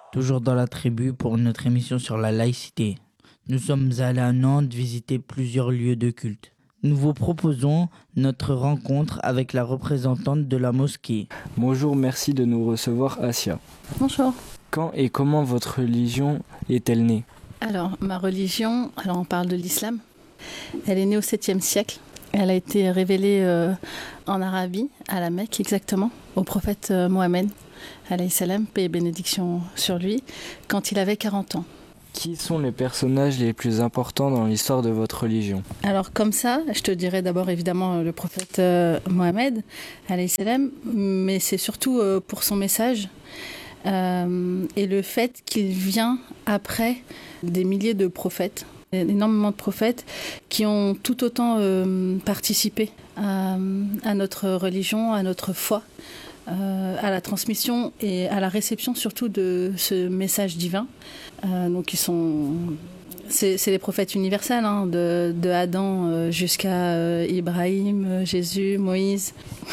toujours dans la tribu pour notre émission sur la laïcité. Nous sommes allés à Nantes visiter plusieurs lieux de culte. Nous vous proposons notre rencontre avec la représentante de la mosquée. Bonjour, merci de nous recevoir, Asia. Bonjour. Quand et comment votre religion est-elle née ? Alors, ma religion, on parle de l'islam. Elle est née au 7e siècle. Elle a été révélée en Arabie, à la Mecque exactement, au prophète Mohammed, alayhi salam, paix et bénédiction sur lui, quand il avait 40 ans. Qui sont les personnages les plus importants dans l'histoire de votre religion ? Alors comme ça, je te dirais d'abord évidemment le prophète Mohammed, alayhi salam, mais c'est surtout pour son message et le fait qu'il vient après des milliers de prophètes. Énormément de prophètes qui ont tout autant participé à notre religion, à notre foi, à la transmission et à la réception surtout de ce message divin. Donc c'est les prophètes universels, de Adam jusqu'à Ibrahim, Jésus, Moïse.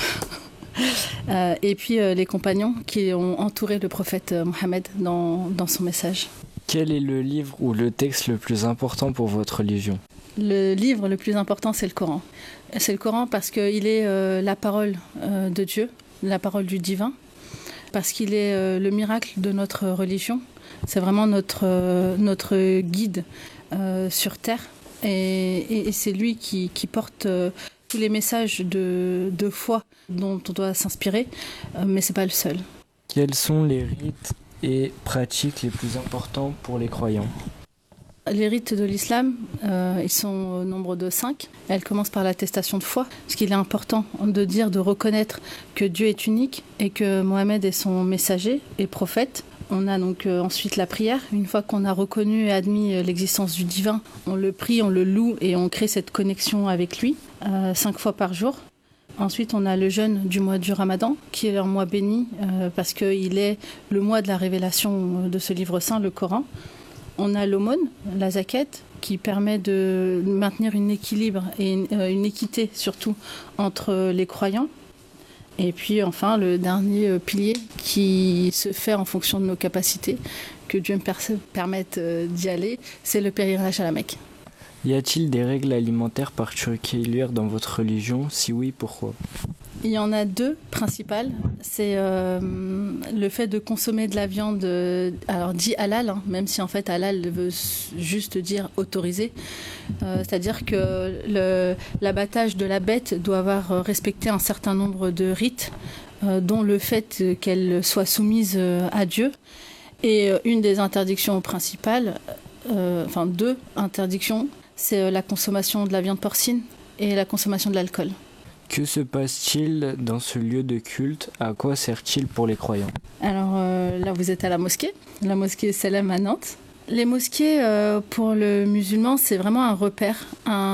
Et puis les compagnons qui ont entouré le prophète Mohammed dans son message. Quel est le livre ou le texte le plus important pour votre religion ? Le livre le plus important, c'est le Coran. C'est le Coran parce qu'il est la parole de Dieu, la parole du divin, parce qu'il est le miracle de notre religion. C'est vraiment notre guide sur terre et c'est lui qui porte tous les messages de foi dont on doit s'inspirer, mais c'est pas le seul. Quels sont les rites et pratiques les plus importants pour les croyants ? Les rites de l'islam, ils sont au nombre de 5. Elles commencent par l'attestation de foi, parce qu'il est important de reconnaître que Dieu est unique et que Mohammed est son messager et prophète. On a donc ensuite la prière. Une fois qu'on a reconnu et admis l'existence du divin, on le prie, on le loue et on crée cette connexion avec lui 5 fois par jour. Ensuite, on a le jeûne du mois du Ramadan, qui est un mois béni, parce qu'il est le mois de la révélation de ce livre saint, le Coran. On a l'aumône, la zakat, qui permet de maintenir un équilibre et une équité surtout entre les croyants. Et puis enfin, le dernier pilier qui se fait en fonction de nos capacités, que Dieu me permette d'y aller, c'est le pèlerinage à la Mecque. Y a-t-il des règles alimentaires particulières dans votre religion ? Si oui, pourquoi ? Il y en a 2 principales. C'est le fait de consommer de la viande, alors dit halal, même si en fait halal veut juste dire autorisé. C'est-à-dire que l'abattage de la bête doit avoir respecté un certain nombre de rites, dont le fait qu'elle soit soumise à Dieu. Et une des interdictions principales, 2 interdictions, c'est la consommation de la viande porcine et la consommation de l'alcool. Que se passe-t-il dans ce lieu de culte ? À quoi sert-il pour les croyants ? Alors là, vous êtes à la mosquée Salem à Nantes. Les mosquées, pour le musulman, c'est vraiment un repère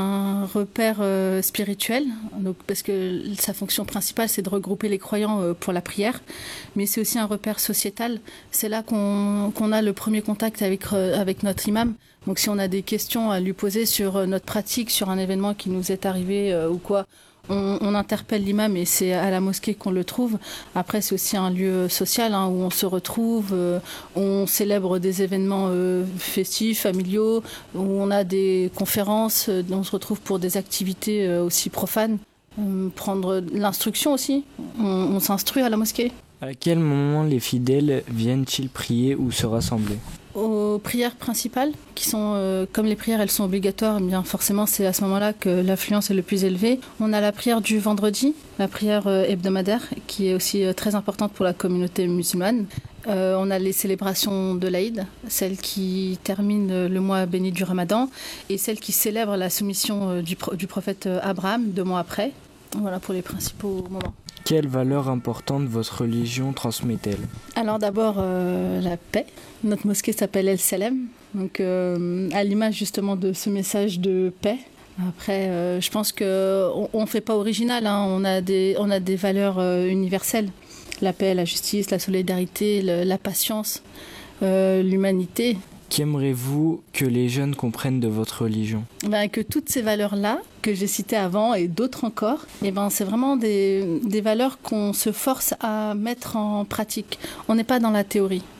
spirituel, donc, parce que sa fonction principale, c'est de regrouper les croyants pour la prière, mais c'est aussi un repère sociétal. C'est là qu'on a le premier contact avec notre imam. Donc si on a des questions à lui poser sur notre pratique, sur un événement qui nous est arrivé ou quoi, on interpelle l'imam et c'est à la mosquée qu'on le trouve. Après, c'est aussi un lieu social où on se retrouve, on célèbre des événements festifs, familiaux, où on a des conférences, on se retrouve pour des activités aussi profanes. Prendre l'instruction aussi, on s'instruit à la mosquée. À quel moment les fidèles viennent-ils prier ou se rassembler ? Aux prières principales, qui sont, comme les prières elles sont obligatoires, eh bien forcément c'est à ce moment-là que l'affluence est le plus élevée. On a la prière du vendredi, la prière hebdomadaire, qui est aussi très importante pour la communauté musulmane. On a les célébrations de l'Aïd, celles qui terminent le mois béni du Ramadan, et celles qui célèbrent la soumission du prophète Abraham 2 mois après. Voilà pour les principaux moments. Quelle valeur importante votre religion transmet-elle ? Alors d'abord la paix. Notre mosquée s'appelle El Salem, donc à l'image justement de ce message de paix. Après, je pense qu'on ne fait pas original, on a des valeurs universelles. La paix, la justice, la solidarité, la patience, l'humanité. Qu'aimerez-vous que les jeunes comprennent de votre religion ? Que toutes ces valeurs-là, que j'ai citées avant et d'autres encore, c'est vraiment des valeurs qu'on se force à mettre en pratique. On n'est pas dans la théorie.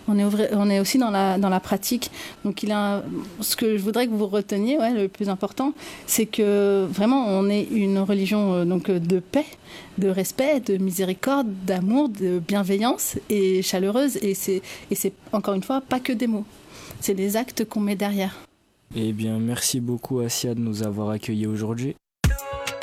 on est aussi dans la pratique. Donc ce que je voudrais que vous reteniez, le plus important, c'est que vraiment on est une religion donc de paix, de respect, de miséricorde, d'amour, de bienveillance et chaleureuse. Et c'est encore une fois pas que des mots, c'est des actes qu'on met derrière. Eh bien, merci beaucoup Assia de nous avoir accueillis aujourd'hui.